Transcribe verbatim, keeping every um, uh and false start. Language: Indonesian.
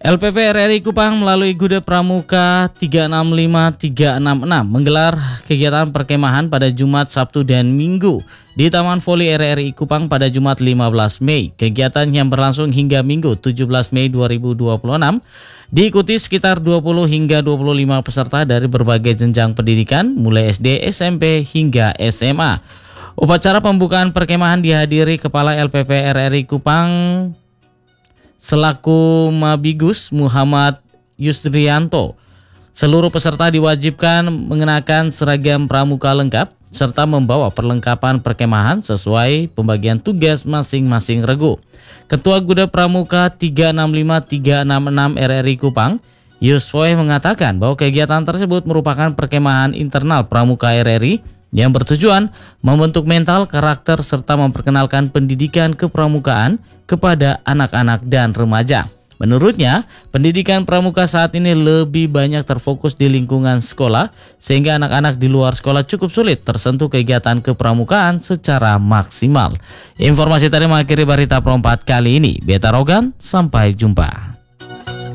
L P P R R I Kupang melalui Gude Pramuka tiga enam lima tiga enam enam menggelar kegiatan perkemahan pada Jumat, Sabtu, dan Minggu di Taman Voli R R I Kupang pada Jumat lima belas Mei. Kegiatan yang berlangsung hingga Minggu tujuh belas Mei dua ribu dua puluh enam diikuti sekitar dua puluh hingga dua puluh lima peserta dari berbagai jenjang pendidikan mulai S D, S M P hingga S M A. Upacara pembukaan perkemahan dihadiri Kepala L P P R R I Kupang selaku Mabigus Muhammad Yusrianto. Seluruh peserta diwajibkan mengenakan seragam pramuka lengkap serta membawa perlengkapan perkemahan sesuai pembagian tugas masing-masing regu. Ketua Gude Pramuka tiga enam lima tiga enam enam R R I Kupang, Yusfoy, mengatakan bahwa kegiatan tersebut merupakan perkemahan internal Pramuka R R I yang bertujuan membentuk mental, karakter, serta memperkenalkan pendidikan kepramukaan kepada anak-anak dan remaja. Menurutnya, pendidikan pramuka saat ini lebih banyak terfokus di lingkungan sekolah, sehingga anak-anak di luar sekolah cukup sulit tersentuh kegiatan kepramukaan secara maksimal. Informasi tadi mengakhiri berita perempat kali ini. Beta Rogan, sampai jumpa.